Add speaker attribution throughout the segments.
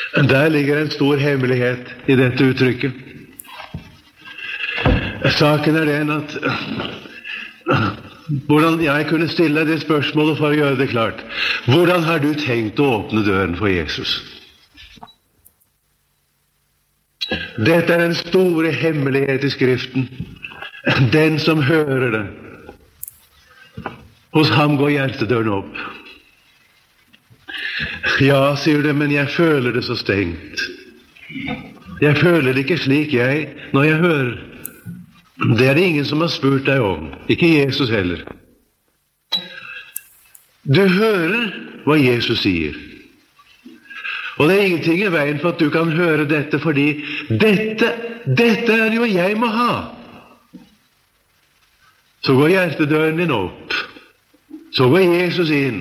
Speaker 1: Der ligger en stor hemmelighet i dette uttrykket. Saken den at hvordan jeg kunne stille deg det spørsmålet for å gjøre det klart. Hvordan har du tenkt å åpne døren for Jesus? Dette den store hemmelighet i Skriften. Den som hører det, hos ham går hjertedøren opp. Ja, sier du, men jeg føler det så stengt. Jeg føler det ikke slik når jeg hører. Det det ingen som har spurt deg om, ikke Jesus heller. Du hører hva Jesus sier. Og det ingenting i veien for at du kan høre dette, fordi dette jo jeg må ha. Så går hjertedøren din opp. Så går Jesus inn.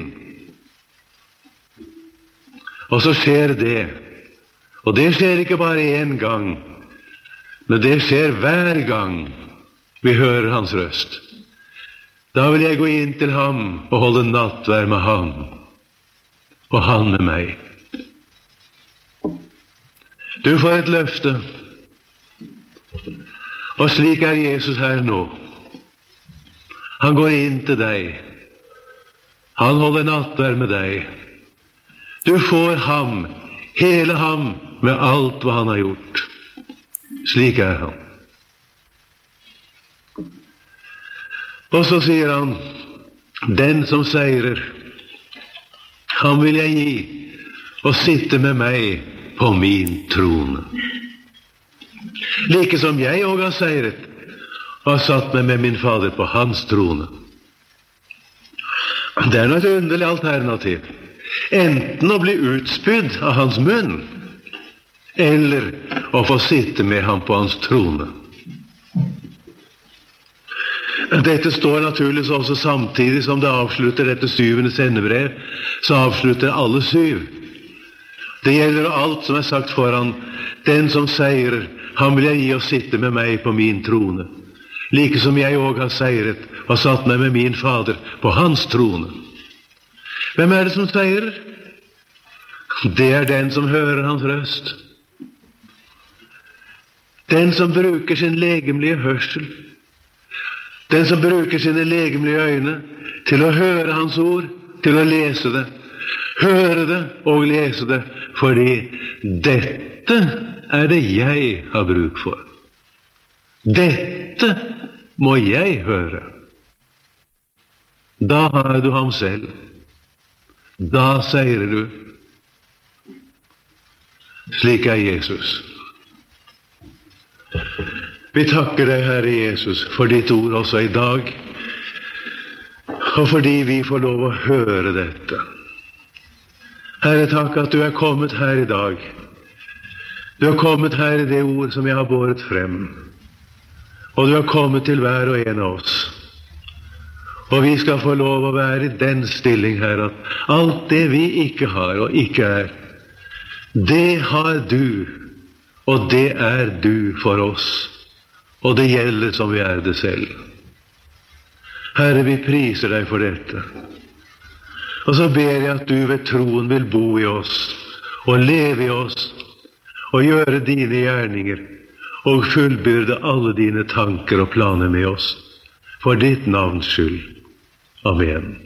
Speaker 1: Og så skjer det. Og det skjer ikke bare en gang, men det skjer hver gang vi hører hans røst. Da vil jeg gå inn til ham og holde nattverd med ham, og han med meg. Du får et løfte, og slik Jesus her nå. Han går inn til deg. Han holder nattverd med deg. Du får ham, hele ham, med alt hva han har gjort. Slik han. Og så sier han, den som seirer, han vil jeg gi og sitte med meg på min trone. Like som jeg også har seiret og har satt meg med min Fader på hans trone. Det noe et underlig alternativ. Enten å bli utspydd av hans munn, eller å få sitte med ham på hans trone. Dette står naturligvis også samtidig som det avslutter dette 7. sendebrev, så avslutter alle 7. Det gjelder alt som sagt foran. Den som seirer, han vil jeg gi å sitte med meg på min trone. Like som jeg også har seiret og satt meg med min Fader på hans trone. Hvem det som seirer? Det den som hører hans røst. Den som bruker sin legemlige hørsel. Den som bruker sine legemlige øyne til å høre hans ord, til å lese det. Høre det og lese det, fordi dette det jeg har bruk for. Dette må jeg høre. Da har du ham selv. Da seirer du. Slik Jesus. Vi takker deg, Herre Jesus, for ditt ord også i dag, og fordi vi får lov å høre dette. Herre, takk at du kommet her i dag. Du har kommet her i det ord som jeg har båret frem, og du har kommet til hver og en av oss. Og vi skal få lov å være i den stilling her, at alt det vi ikke har og ikke det har du, og det du for oss. Og det gjelder som vi det selv. Herre, vi priser deg for dette. Og så ber jeg at du ved troen vil bo i oss, og leve i oss, og gjøre dine gjerninger, og fullbyrde alle dine tanker og planer med oss, for ditt navns skyld. Amen.